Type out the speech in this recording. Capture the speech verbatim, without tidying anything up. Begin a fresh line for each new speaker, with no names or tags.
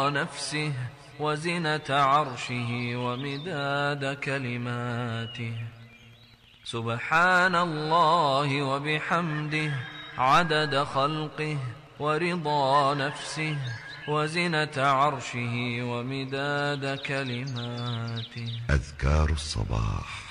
ورضا نفسه وزنة عرشه ومداد كلماته. سبحان الله وبحمده عدد خلقه ورضا نفسه وزنة عرشه ومداد كلماته.
أذكار الصباح.